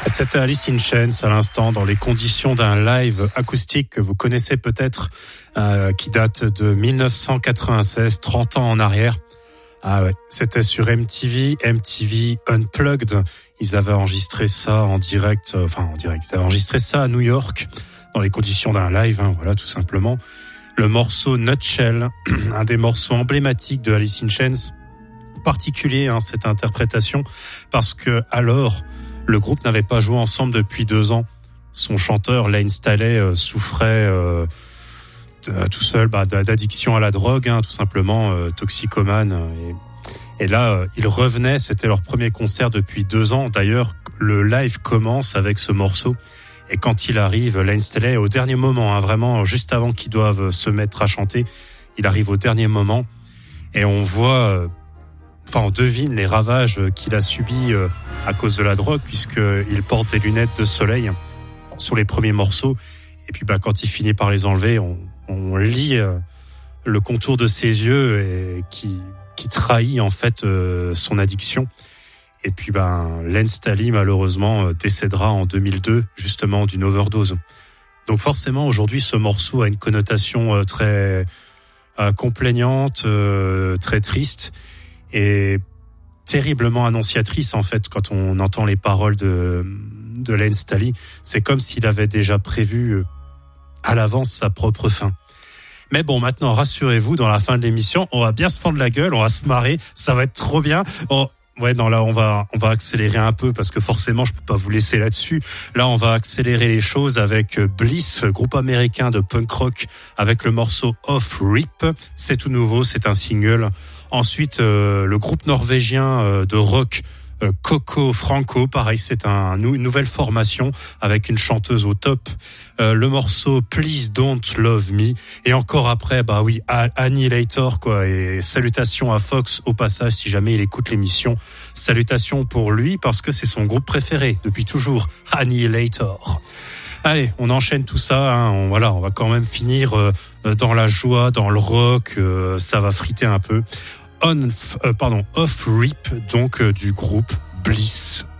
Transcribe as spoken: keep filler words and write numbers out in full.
C'était Alice in Chains à l'instant dans les conditions d'un live acoustique que vous connaissez peut-être, euh, qui date de dix-neuf cent quatre-vingt-seize, trente ans en arrière. Ah ouais, c'était sur M T V, M T V Unplugged. Ils avaient enregistré ça en direct, euh, enfin en direct, ils avaient enregistré ça à New York dans les conditions d'un live, hein, voilà tout simplement. Le morceau Nutshell, un des morceaux emblématiques de Alice in Chains, particulier hein, cette interprétation parce que alors le groupe n'avait pas joué ensemble depuis deux ans. Son chanteur, Layne Staley, euh, souffrait euh, de, tout seul bah, d'addiction à la drogue, hein, tout simplement, euh, toxicomane. Et, et là, euh, il revenait, c'était leur premier concert depuis deux ans. D'ailleurs, le live commence avec ce morceau. Et quand il arrive, Layne Staley, au dernier moment, hein, vraiment, juste avant qu'ils doivent se mettre à chanter, il arrive au dernier moment. Et on voit... Euh, Enfin, on devine les ravages qu'il a subis euh, à cause de la drogue, puisqu'il porte des lunettes de soleil sur les premiers morceaux. Et puis, bah, quand il finit par les enlever, on, on lit euh, le contour de ses yeux et qui, qui trahit en fait euh, son addiction. Et puis, ben, Layne Staley, malheureusement, euh, décédera en deux mille deux, justement, d'une overdose. Donc, forcément, aujourd'hui, ce morceau a une connotation euh, très euh, complaisante, euh, très triste. Et terriblement annonciatrice en fait quand on entend les paroles de de Layne Staley, c'est comme s'il avait déjà prévu à l'avance sa propre fin. Mais bon, maintenant rassurez-vous, dans la fin de l'émission, on va bien se fendre la gueule, on va se marrer, ça va être trop bien. Oh, ouais, non là on va on va accélérer un peu parce que forcément je peux pas vous laisser là-dessus. Là, on va accélérer les choses avec Bliss, groupe américain de punk rock, avec le morceau Off Rip. C'est tout nouveau, c'est un single. Ensuite, euh, le groupe norvégien euh, de rock euh, Coco Franco, pareil, c'est un, une nouvelle formation avec une chanteuse au top. Euh, le morceau Please Don't Love Me. Et encore après, bah oui, Annihilator, quoi. Et salutations à Fox au passage, si jamais il écoute l'émission. Salutations pour lui parce que c'est son groupe préféré depuis toujours, Annihilator. Allez, on enchaîne tout ça. Hein. On, voilà, on va quand même finir euh, dans la joie, dans le rock. Euh, ça va friter un peu. On, euh, pardon, Off Rip, donc euh, du groupe Bliss.